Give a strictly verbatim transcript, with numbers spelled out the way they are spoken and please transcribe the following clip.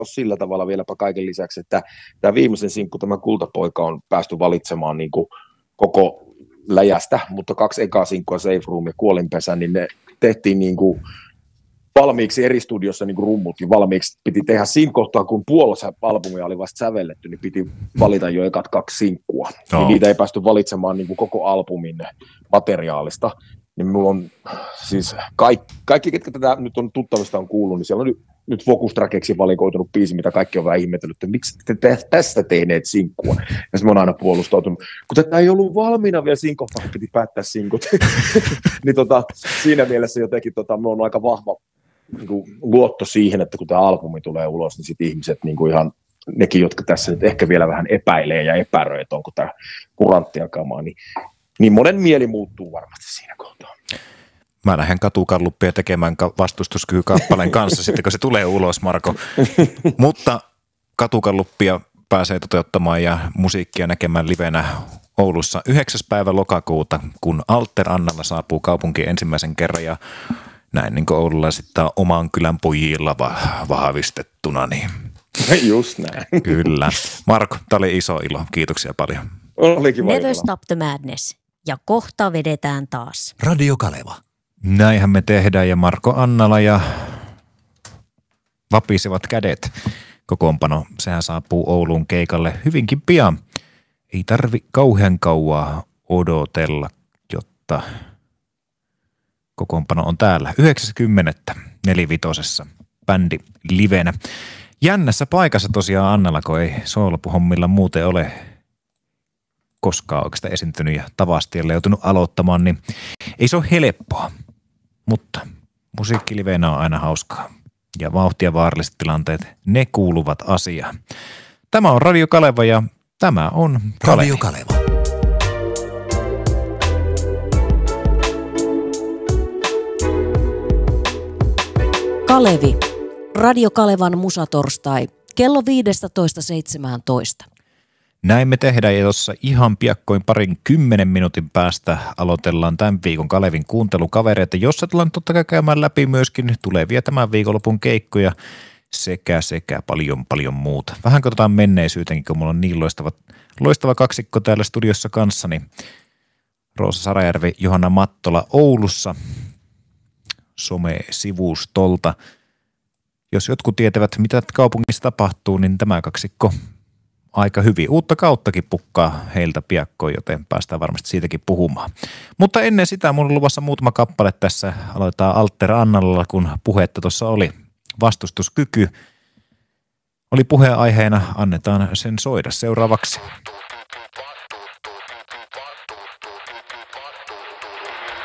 sillä tavalla vieläpä kaiken lisäksi, että tämä viimeisen sinkku, tämä Kultapoika, on päästy valitsemaan niin kuin koko läjästä, mutta kaksi ekaa sinkkua, Safe Room ja Kuolinpesä, niin ne tehtiin niin kuin valmiiksi eri studiossa niin kuin rummutkin valmiiksi. Piti tehdä siinä kohtaa, kun puolessa albumia oli vasta sävelletty, niin piti valita jo ekat kaksi sinkkua. No. Niin niitä ei päästy valitsemaan niin kuin koko albumin materiaalista. Niin mulla on siis kaikki, kaikki, ketkä tätä nyt on tuttavista on kuullut, niin siellä on nyt, nyt Focus Trackeksi valikoitunut biisi, mitä kaikki on vähän ihmetellyt, että miksi te, te tästä tehneet sinkkua. Ja sitten mä oon aina puolustautunut, kun tätä ei ollut valmiina vielä sinkohtaa, piti päättää sinkut. Niin tota, siinä mielessä jotenkin tota, mulla on aika vahva niin kuin luotto siihen, että kun tämä albumi tulee ulos, niin sitten ihmiset niin kuin ihan, nekin, jotka tässä nyt ehkä vielä vähän epäilee ja epäröi, että onko tämä kuranttia kamaa, niin, niin monen mieli muuttuu varmasti siinä kohtaa. Mä lähden Katukalluppia tekemään vastustuskykappaleen kanssa sitten, kun se tulee ulos, Marko. Mutta Katukalluppia pääsee toteuttamaan ja musiikkia näkemään livenä Oulussa yhdeksäs päivä lokakuuta, kun Alter Annalla saapuu kaupunkiin ensimmäisen kerran ja näin niin kuin Oululla sitten oman kylän pojilla vahvistettuna. Niin. Just näin. Kyllä. Marko, tämä oli iso ilo. Kiitoksia paljon. Never Stop the Madness. Ja kohta vedetään taas. Radio Kaleva. Näinhän me tehdään ja Marko Annala ja vapisevat kädet. Kokoonpano, sehän saapuu Ouluun keikalle hyvinkin pian. Ei tarvi kauhean kauaa odotella, jotta kokoonpano on täällä. yhdeksäskymmenettä nelivitosessa bändi livenä. Jännässä paikassa tosiaan Annalla, kun ei soolopuhommilla muuten ole koskaan oikeastaan esiintynyt ja Tavastialle joutunut aloittamaan, niin ei se ole helppoa. Mutta musiikkilivenä on aina hauskaa. Ja vauhti ja vaaralliset tilanteet, ne kuuluvat asiaan. Tämä on Radio Kaleva ja tämä on Kalevi. Radio Kaleva. Kalevi. Radio Kalevan musatorstai. Kello viisitoista seitsemäntoista. Näin me tehdään ja tuossa ihan piakkoin parin kymmenen minuutin päästä aloitellaan tämän viikon Kalevin kuuntelukavereita, jossa tullaan totta kai käymään läpi myöskin tulevia tämän viikonlopun keikkoja sekä sekä paljon paljon muuta. Vähän katsotaan menneisyytenkin, kun mulla on niin loistava, loistava kaksikko täällä studiossa kanssani. Roosa Sarajärvi, Johanna Mattola Oulussa some-sivustolta. Jos jotkut tietävät, mitä kaupungissa tapahtuu, niin tämä kaksikko aika hyvin. Uutta kauttakin pukkaa heiltä piakkoin, joten päästään varmasti siitäkin puhumaan. Mutta ennen sitä mun on luvassa muutama kappale tässä. Aloitetaan Alter Annalla, kun puhetta tuossa oli. Vastustuskyky oli puheenaiheena. Annetaan sen soida seuraavaksi.